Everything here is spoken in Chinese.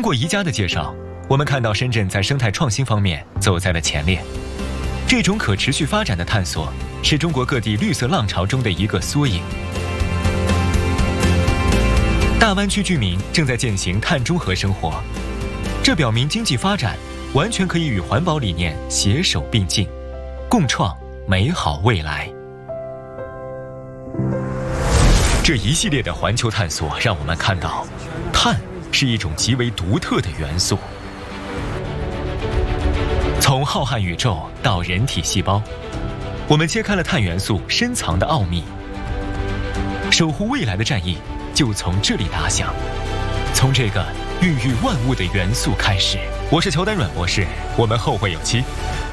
过宜家的介绍，我们看到深圳在生态创新方面走在了前列。这种可持续发展的探索，是中国各地绿色浪潮中的一个缩影。大湾区居民正在践行碳中和生活，这表明经济发展完全可以与环保理念携手并进，共创美好未来。这一系列的环球探索让我们看到，碳是一种极为独特的元素。从浩瀚宇宙到人体细胞，我们揭开了碳元素深藏的奥秘。守护未来的战役就从这里打响，从这个孕育万物的元素开始。我是乔丹阮博士，我们后会有期。